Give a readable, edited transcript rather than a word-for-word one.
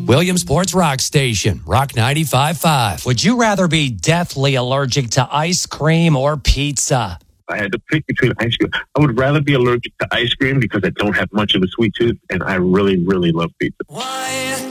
Williamsport's Rock Station, Rock 95.5. Would you rather be deathly allergic to ice cream or pizza? I had to pick between ice cream. I would rather be allergic to ice cream because I don't have much of a sweet tooth, and I really, really love pizza. Why